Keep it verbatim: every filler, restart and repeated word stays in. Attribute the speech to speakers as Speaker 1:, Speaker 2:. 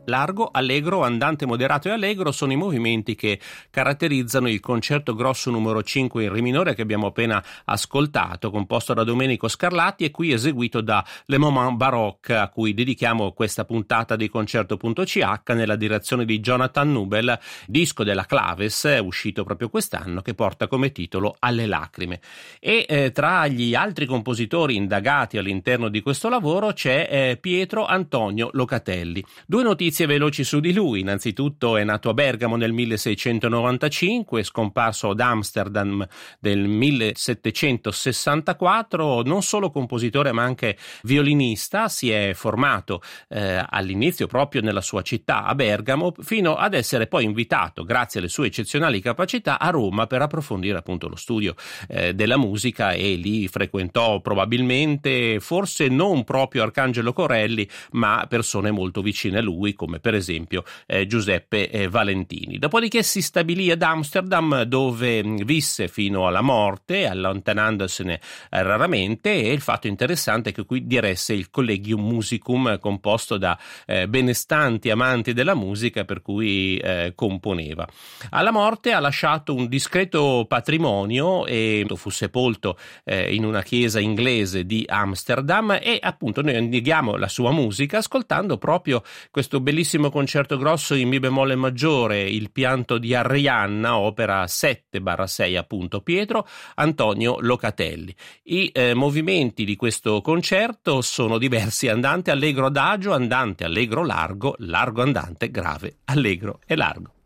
Speaker 1: largo, allegro, andante moderato e allegro sono i movimenti che caratterizzano il concerto grosso numero cinque in re minore che abbiamo appena ascoltato, composto da Domenico Scarlatti e qui eseguito da Le Moment Baroque, a cui dedichiamo questa puntata di Concerto.ch nella direzione di Jonathan Nubel, disco della Claves uscito proprio quest'anno che porta come titolo Alle lacrime. E eh, tra gli altri compositori indagati all'interno di questo lavoro c'è eh, Pietro Antonio Locatelli. Due notizie veloci su di lui. Innanzitutto è nato a Bergamo nel milleseicentonovantacinque, scomparso ad Amsterdam del millesettecentosessantaquattro, non solo compositore ma anche violinista. Si è formato eh, all'inizio proprio nella sua città, a Bergamo, fino ad essere poi invitato, grazie alle sue eccezionali capacità, a Roma per approfondire appunto lo studio eh, della musica, e lì frequentò probabilmente, forse non proprio Arcangelo Corelli, ma persone molto vicine a lui, come per esempio eh, Giuseppe eh, Valentini. Dopodiché si stabilì ad Amsterdam, dove visse fino alla morte, allontanandosene eh, raramente, e il fatto interessante è che qui diresse il Collegium Musicum, composto da eh, benestanti amanti della musica, per cui eh, componeva. Alla morte ha lasciato un discreto patrimonio e fu sepolto eh, in una chiesa inglese di Amsterdam, e appunto noi indaghiamo la sua musica ascoltando proprio questo bellissimo concerto grosso in mi bemolle maggiore, Il pianto di Arianna, opera sette barra sei, appunto Pietro Antonio Locatelli. I eh, movimenti di questo concerto sono diversi: andante, allegro, adagio, andante, allegro, largo, largo, andante, grave, allegro e largo.